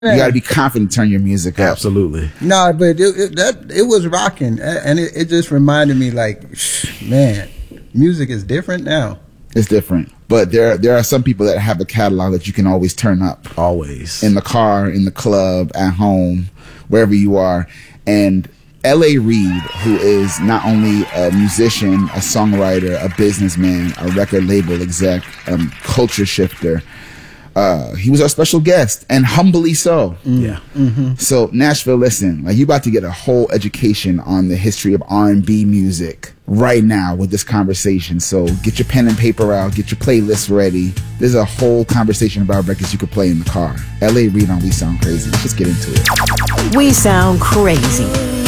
You got to be confident to turn your music up. Absolutely. No, but it was rocking, and it just reminded me, like, man, music is different now. It's different. But there are some people that have a catalog that you can always turn up. Always. In the car, in the club, at home, wherever you are. And L.A. Reid, who is not only a musician, a songwriter, a businessman, a record label exec, culture shifter, he was our special guest, and humbly so. Yeah. Mm-hmm. So Nashville, listen, like, you about to get a whole education on the history of R&B music right now with this conversation. So get your pen and paper out, get your playlist ready. There's a whole conversation about records you could play in the car. L.A. Reid on We Sound Crazy. Let's just get into it. We Sound Crazy.